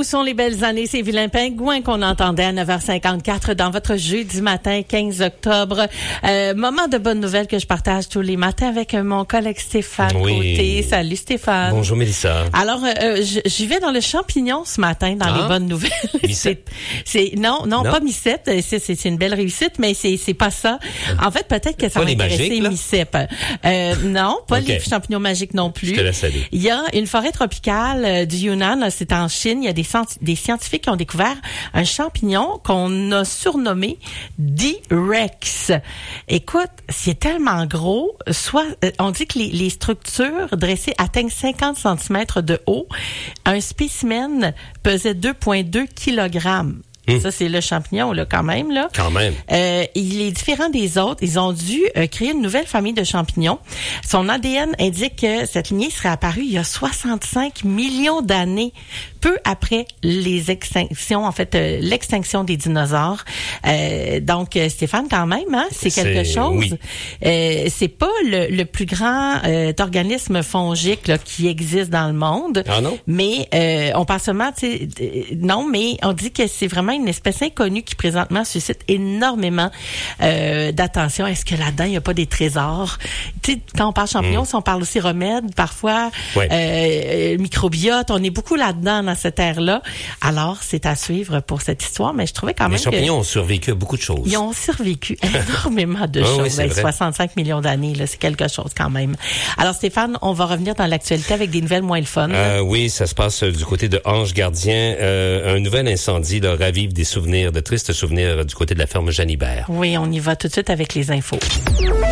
Où sont les belles années? C'est Vilain Pingouin qu'on entendait à 9h54 dans votre jeudi matin, 15 octobre. Moment de bonnes nouvelles que je partage tous les matins avec mon collègue Stéphane Côté. Salut Stéphane. Bonjour Mélissa. Alors, j'y vais dans le champignon ce matin, dans les bonnes nouvelles. Non, pas Micep. C'est une belle réussite, mais c'est pas ça. En fait, peut-être que ça va intéresser Micep. Non, pas les champignons magiques non plus. Je te laisse aller. Il y a une forêt tropicale du Yunnan, là, c'est en Chine. Il y a des scientifiques qui ont découvert un champignon qu'on a surnommé D-Rex. Écoute, c'est tellement gros, on dit que les structures dressées atteignent 50 cm de haut. Un spécimen pesait 2,2 kg. Ça, c'est le champignon, là, quand même, là. Quand même. Il est différent des autres. Ils ont dû créer une nouvelle famille de champignons. Son ADN indique que cette lignée serait apparue il y a 65 millions d'années, peu après les extinctions, en fait, l'extinction des dinosaures. Donc, Stéphane, quand même, hein, c'est quelque chose. Oui. C'est pas le plus grand organisme fongique là, qui existe dans le monde. Ah non? Mais on parle seulement, tu sais, non, mais on dit que c'est vraiment une espèce inconnue qui présentement suscite énormément d'attention. Est-ce que là-dedans, il n'y a pas des trésors? Tu sais, quand on parle champignons, on parle aussi remèdes, parfois microbiote. On est beaucoup là-dedans, dans cette ère-là. Alors, c'est à suivre pour cette histoire, mais je trouvais quand même les champignons ont survécu à beaucoup de choses. Ils ont survécu énormément de choses. Oui, 65 millions d'années, là, c'est quelque chose quand même. Alors, Stéphane, on va revenir dans l'actualité avec des nouvelles moins le fun. Oui, ça se passe du côté de Ange-Gardien. Un nouvel incendie là, ravive des souvenirs, de tristes souvenirs du côté de la ferme Jeanne Hibert. Oui, on y va tout de suite avec les infos.